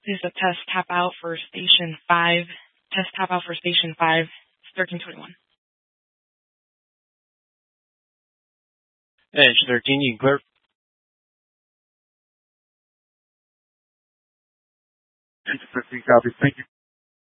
This is a test tap out for station 5. Test tap out for station 5. It's 1321. Edge 13, you can clear. Edge 13, copy. Thank you.